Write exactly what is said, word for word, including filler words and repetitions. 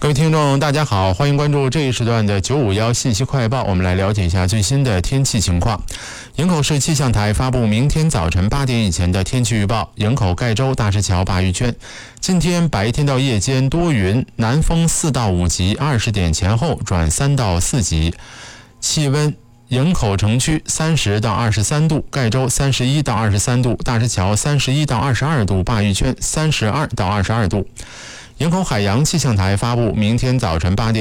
各位听众大家好，欢迎关注这一时段的九五一信息快报，我们来了解一下最新的天气情况。营口市气象台发布明天早晨八点以前的天气预报：营口盖州大石桥鲅鱼圈，今天白天到夜间多云，南风四到五级，二十点前后转三到四级。气温：营口城区三十到二十三度，盖州三十一到二十三度，大石桥三十一到二十二度，鲅鱼圈三十二到二十二度。营口海洋气象台发布明天早晨八点